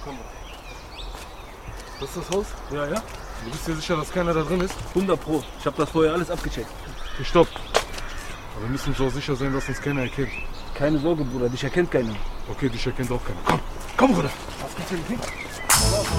Komm. Das ist das Haus? Ja, ja. Du bist dir sicher, dass keiner da drin ist? 100 Pro. Ich habe das vorher alles abgecheckt. Okay, stopp. Aber wir müssen so sicher sein, dass uns keiner erkennt. Keine Sorge, Bruder. Dich erkennt keiner. Okay, dich erkennt auch keiner. Komm, komm, Bruder. Was gibt's denn hier?